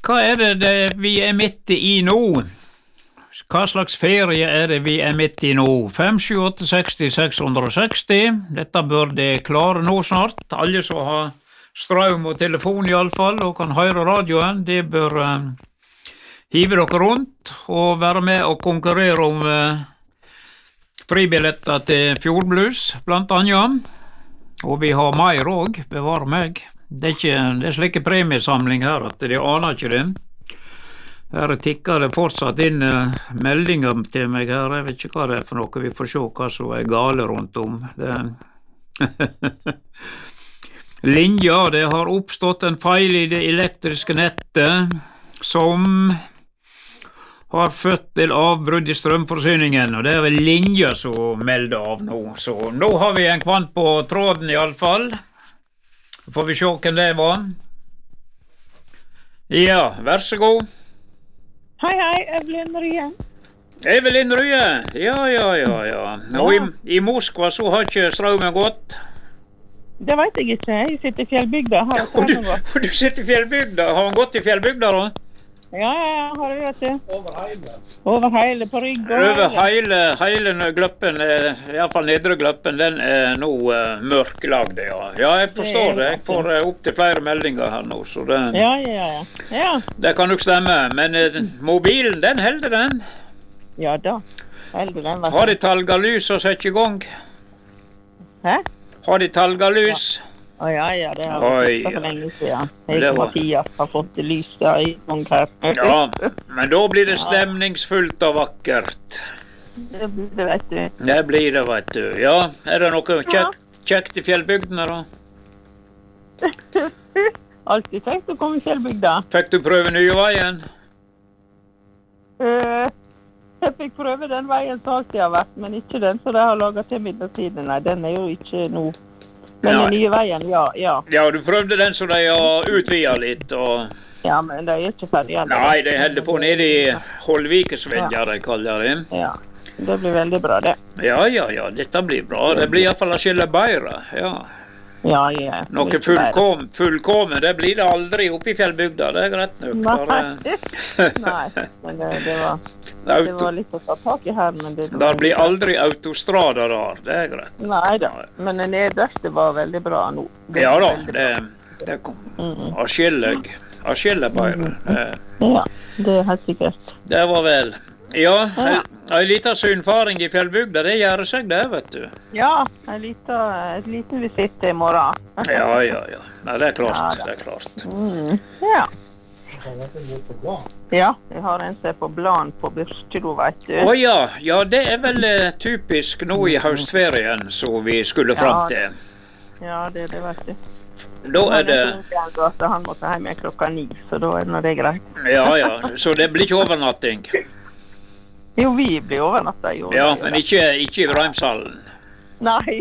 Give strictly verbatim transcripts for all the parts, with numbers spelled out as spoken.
Hva er det, det vi er midt i nå? Hva slags ferie er det vi er midt i nå? fem sju åtte seks seks seks null. Dette bør det klare nå snart. Alle som har strøm og telefon i alle fall, og kan høre radioen, det bør uh, hive dere rundt og være med og konkurrere om uh, fribilletter til Fjordblues, blant annet. Og vi har mer òg, bevare meg. Det er ikke, det er slike premiesamling her at de aner ikke det. Her tikker det fortsatt inn uh, meldinger til meg her. Jeg vet ikke hva det er for noe. Vi får se hva som er gale rundt om. Det Linja, det har oppstått en feil i det elektriske nettet som har ført til avbrudd i strømforsyningen, og det er vel Linja som melder av nå. Så nå har vi en kvant på tråden i alle fall. Får vi se hvem det var. Ja, vær så god. Hei, hei, Evelyn Rye. Evelyn Rye, ja, ja, ja, ja. Og i, i Moskva så har ikke strømmen gått. Det vet jeg ikke, jeg sitter i fjellbygda. Har og, du, og du sitter i fjellbygda, har han gått i fjellbygda da? Ja, ja, ja, har jeg vet du. Over hele. Over hele, på rygg og Over hele, hele gløppen, i hvert fall nedre gløppen, den er nå uh, mørklagd, ja. Ja, jeg forstår det, jeg får uh, opp til flere meldinger her nå, så det... Ja, ja, ja. ja. Det kan nok stemme, men uh, mobilen, den helder den. Ja da, helder den. Har de talgalys å sette i gang? Hæ? Har de talgalys? Ja. Å ja, ja, det har vi fått for lenge siden. Jeg Det og var- Mathias har fått lys der i gang her. Ja, men da blir det stemningsfullt og vakkert. Det blir det, vet du. Det blir det, vet du. Ja, er det noe kjekt, kjekt i fjellbygdene da? Alltid tenkt å komme i fjellbygda. Fikk du prøve nye veien? Uh, jeg fikk prøve den veien som alltid har vært, men ikke den som de har laget til midlertidig. Nei, den er jo ikke nå. Men den Nei. nye veien, ja, ja. Ja, du prøvde den som de har utvidet litt, og... Ja, men de er ikke ferdig ennå. Nei, de holder på nede i Holvikesvedja, de kaller det. Ja, det blir veldig bra, det. Ja, ja, ja, dette blir bra. Det blir i hvert fall å skille bedre, ja. Ja, ja. Noe Mye fullkom, fullkommen, det blir det aldri oppe i fjellbygda, det er greit nok. bedre. Bare- Nei, nei, men det, det, var, det Auto, var litt å ta tak i her, men det... der blir aldri autostrada der, det er greit. Nei da, men den nederste var veldig bra nå. Det Ja var da, veldig det, bra. det kom Mhm. avskillig, avskillig bedre. Det, Ja, det er helt sikkert. det var vel. Ja, Ja. en liten synfaring i fjellbygda, det gjør seg det, vet du. Ja, en liten, et liten visitt i morgen. Ja, ja, ja. Nei, det er klart, Ja, da. det er klart. Mm. Ja. Har vært en litt på blad. Ja, jeg har en som er på blan på Byrstelo, vet du. Å ja, ja, det er vel eh, typisk nå i høstferien, så vi skulle fram Ja. til. Ja, det, det vet du. Da er det, At han måtte hjem igjen klokka ni, så da er det nå det greit. ja, ja, så det blir ikke overnatting. Jo, vi blir overnatta i år. Ja, men ikke, ikke i Breimshallen. Nei,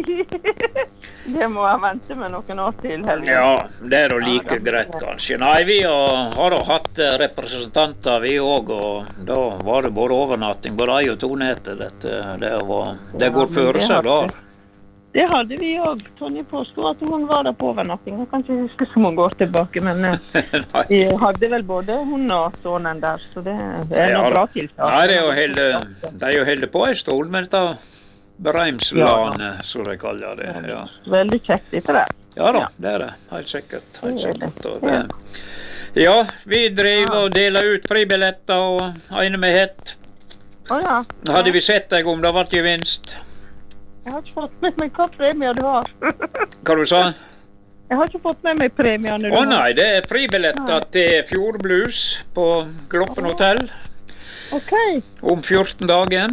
det må jeg vente med noen år til, heldigvis. Ja, det er da Ja, like det- greit, kanskje. Nei, vi har, har da hatt eh, representanter, vi òg, og da var det både overnatting, både ei og to netter. Dette, det, var, det Ja, går men føre det seg hadde- da. Det hadde vi òg. Tonje påstod at hun var der på overnatting. Jeg kan ikke huske så mange år tilbake, men eh, Nei. vi hadde vel både hun og sønnen der, så det er Ja, noe da. bra tiltak. Nei, det er jo hele, de er jo hele på en stol med dette Breimslanet, som de kaller det. Ja, Veldig kjekt dette der. ja da, Ja. det er det. Helt sikkert. Helt Det er det. sikkert. Og det. Ja, vi driver og deler ut fribilletter og ene med hett. Å ja. Hadde vi sett deg om det har vært gevinst? Jeg har ikke fått med meg hva premie du har. Hva du sa? Jeg har ikke fått med meg premiene du Å har. nei, det er fribilletter til Fjordblues på Gloppen hotell Ok. om fjorten dager.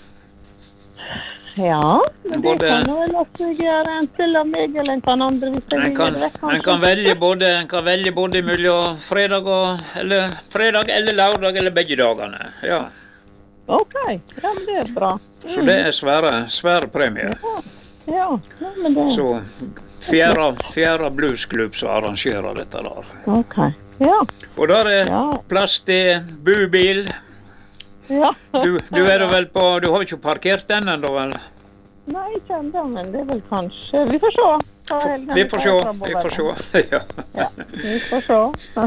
Ja, men det Både- kan jo vel at jeg gjør en til av meg eller en kan andre hvis jeg En vil kan, det vekk, en kan velge både, en kan velge både mellom fredag, og, eller, fredag eller lørdag eller begge dagene. Ja. Ok, ja, men det er bra. Så det er svære, svære premier. Ja, ja men det Så fjerde, fjerde bluesklubb som arrangerer dette der. Ok, ja, Og der er ja, plass til bubil. ja. Du, du er da vel på, du har ikke parkert den ennå vel? Nei, ikke enda, men det er vel kanskje. Vi får se. Ta helgen Vi får tar se, framover. vi får se. Ja. Ja, vi får se.